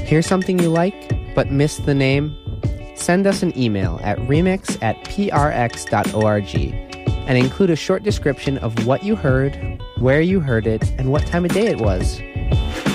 Hear something you like, but miss the name? Send us an email at remix@prx.org and include a short description of what you heard, where you heard it, and what time of day it was.